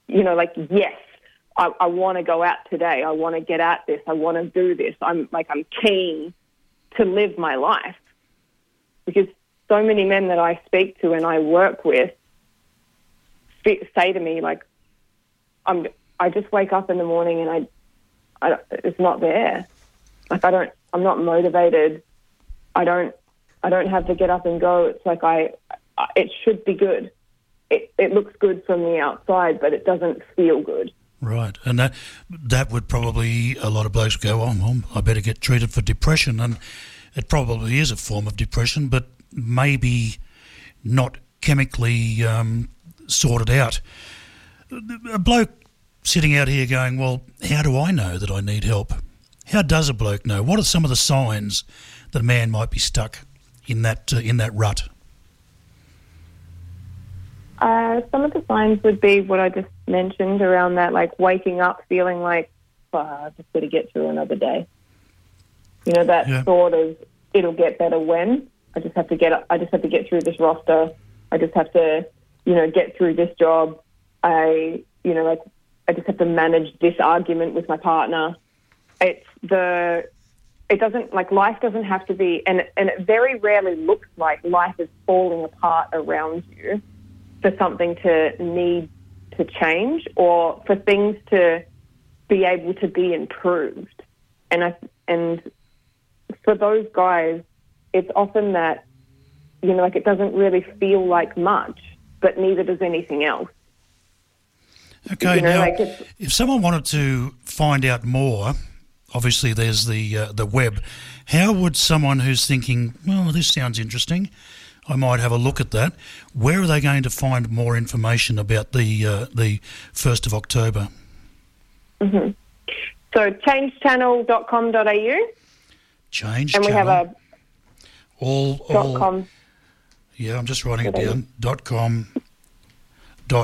yes, I want to go out today. I want to get at this. I want to do this. I'm keen to live my life, because so many men that I speak to and I work with say to me, like, I just wake up in the morning and I it's not there. Like, I'm not motivated. I don't have to get up and go. It's like it should be good. It looks good from the outside, but it doesn't feel good. Right, and that would probably, a lot of blokes go, I better get treated for depression, and it probably is a form of depression, but maybe not chemically sorted out. A bloke sitting out here going, well, how do I know that I need help? How does a bloke know? What are some of the signs that a man might be stuck in that rut? Some of the signs would be what I just mentioned around that, like waking up feeling like, I've just got to get through another day. That thought of, it'll get better when. I just have to get through this roster. I just have to, get through this job. I just have to manage this argument with my partner. Life doesn't have to be, and it very rarely looks like life is falling apart around you for something to need to change or for things to be able to be improved. And for those guys, it's often that, it doesn't really feel like much, but neither does anything else. Okay, now, if someone wanted to find out more, obviously there's the web. How would someone who's thinking, well, this sounds interesting, I might have a look at that, where are they going to find more information about the 1st of October? Mm-hmm. So changechannel.com.au. Change and channel. We have a .com. Yeah, I'm just writing it down. .com.au.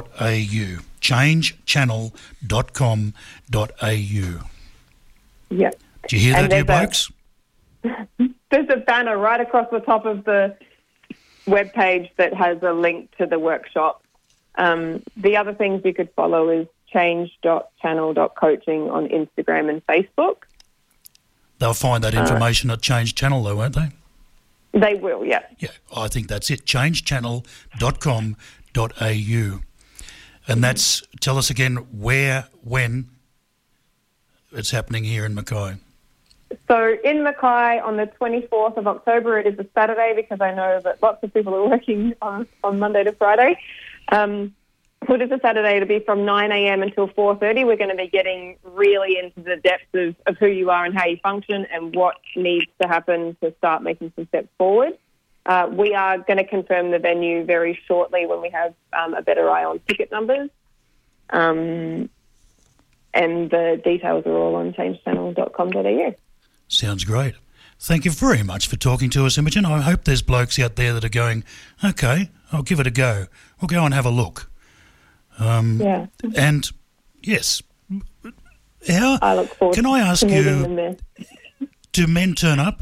Changechannel.com.au. Yeah. Do you hear that, you blokes? There's a banner right across the top of the webpage that has a link to the workshop. The other things you could follow is change.channel.coaching on Instagram and Facebook. They'll find that information at Change Channel though, won't they? They will, yeah. Yeah, I think that's it, changechannel.com.au. And that's, tell us again when it's happening here in Mackay. So in Mackay on the 24th of October, it is a Saturday because I know that lots of people are working on Monday to Friday. So it is a Saturday. It'll be from 9 a.m. until 4:30. We're going to be getting really into the depths of who you are and how you function and what needs to happen to start making some steps forward. We are going to confirm the venue very shortly when we have a better eye on ticket numbers. And the details are all on changechannel.com.au. Sounds great. Thank you very much for talking to us, Imogen. I hope there's blokes out there that are going, okay, I'll give it a go. We'll go and have a look. Yeah. And, yes, I look forward can I ask you, do men turn up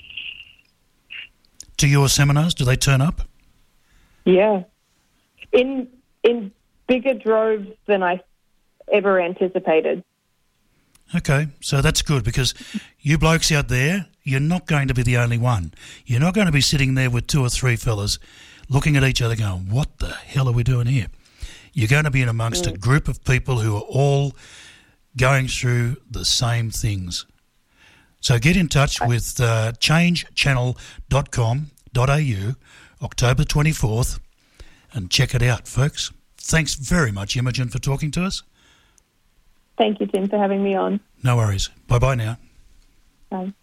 to your seminars? Do they turn up? Yeah. In bigger droves than I ever anticipated. Okay, so that's good because you blokes out there, you're not going to be the only one. You're not going to be sitting there with two or three fellas looking at each other going, what the hell are we doing here? You're going to be in amongst a group of people who are all going through the same things. So get in touch with changechannel.com.au, October 24th, and check it out, folks. Thanks very much, Imogen, for talking to us. Thank you, Tim, for having me on. No worries. Bye-bye now. Bye.